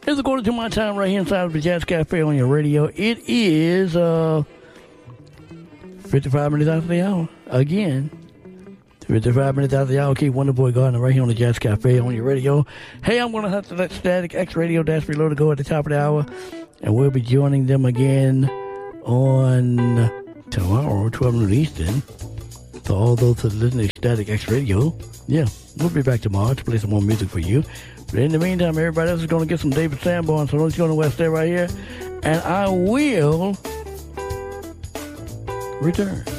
It's according to my time right here inside of the Jazz Cafe on your radio. It is 55 minutes after the hour. Again, 55 minutes after the hour. Keep Wonderboy Gardner right here on the Jazz Cafe on your radio. Hey, I'm going to have to let Static X Radio Dash Reloaded go at the top of the hour. And we'll be joining them again on tomorrow, 12 noon Eastern. So all those that listen to Static X Radio, yeah, we'll be back tomorrow to play some more music for you. But in the meantime, everybody else is going to get some David Sanborn, so don't you go nowhere, stay right here. And I will return.